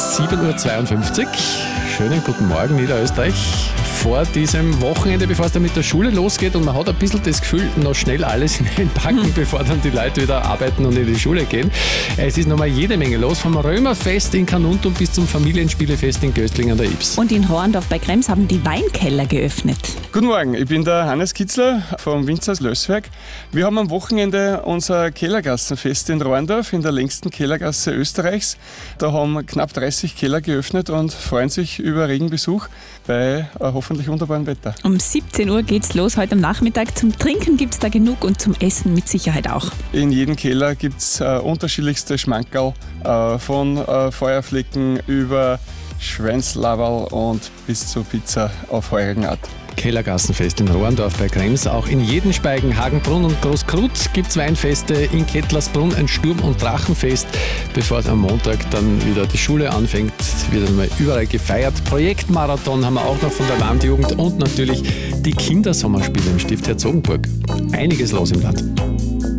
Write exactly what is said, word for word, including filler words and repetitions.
sieben Uhr zweiundfünfzig. Schönen guten Morgen, Niederösterreich. Vor diesem Wochenende, bevor es dann mit der Schule losgeht und man hat ein bisschen das Gefühl, noch schnell alles hineinpacken, hm. bevor dann die Leute wieder arbeiten und in die Schule gehen. Es ist nochmal jede Menge los, vom Römerfest in Carnuntum bis zum Familienspielefest in Göstling an der Ybbs. Und in Horndorf bei Krems haben die Weinkeller geöffnet. Guten Morgen, ich bin der Hannes Kitzler vom Winzers Lösswerk. Wir haben am Wochenende unser Kellergassenfest in Rorndorf, in der längsten Kellergasse Österreichs. Da haben knapp dreißig Keller geöffnet und freuen sich über Regenbesuch bei äh, hoffentlich wunderbarem Wetter. Um siebzehn Uhr geht's los heute am Nachmittag. Zum Trinken gibt's da genug und zum Essen mit Sicherheit auch. In jedem Keller gibt's äh, unterschiedlichste Schmankerl, äh, von äh, Feuerflecken über Schweinslaberl und bis zur Pizza auf heurigen Art. Kellergassenfest in Rorndorf bei Krems. Auch in Jedenspeigen, Hagenbrunn und Großkrut gibt es Weinfeste. In Kettlersbrunn ein Sturm- und Drachenfest. Bevor es am Montag dann wieder die Schule anfängt, wird einmal überall gefeiert. Projektmarathon haben wir auch noch von der Landjugend und natürlich die Kindersommerspiele im Stift Herzogenburg. Einiges los im Land.